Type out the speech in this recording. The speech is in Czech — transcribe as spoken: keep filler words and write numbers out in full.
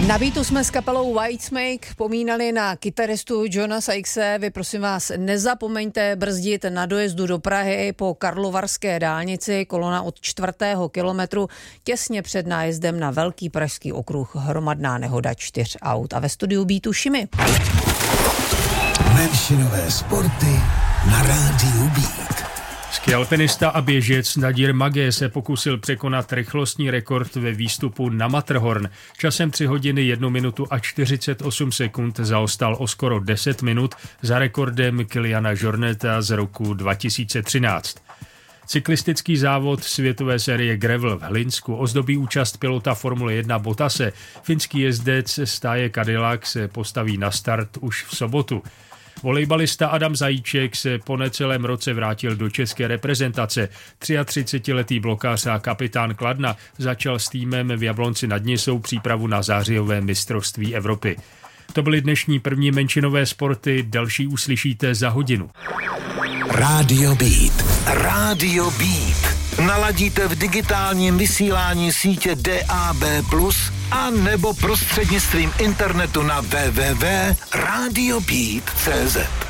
Na Beatu jsme s kapelou Whitesnake pomínali na kytaristu Johna Sykese. Vy prosím vás nezapomeňte brzdit na dojezdu do Prahy po Karlovarské dálnici. Kolona od čtvrtého kilometru těsně před nájezdem na Velký pražský okruh. Hromadná nehoda čtyř aut. A ve studiu Beatu Šimi. Menšinové sporty na rádiu Beat. Ski alpinista a běžec Nadir Magé se pokusil překonat rychlostní rekord ve výstupu na Matterhorn. Časem tři hodiny jednu minutu a čtyřicet osm sekund zaostal o skoro deset minut za rekordem Kiliana Jorneta z roku dva tisíce třináct. Cyklistický závod světové série Gravel v Hlinsku ozdobí účast pilota Formule jedna Bottase. Finský jezdec stáje Cadillac se postaví na start už v sobotu. Volejbalista Adam Zajíček se po necelém roce vrátil do české reprezentace. třiatřicetiletý blokář a kapitán Kladna začal s týmem v Jablonci nad Nisou přípravu na zářijové mistrovství Evropy. To byly dnešní první menšinové sporty, další uslyšíte za hodinu. Rádio Beat. Rádio Beat. Naladíte v digitálním vysílání sítě D A B plus, a nebo prostřednictvím internetu na w w w tečka radio beat tečka c z.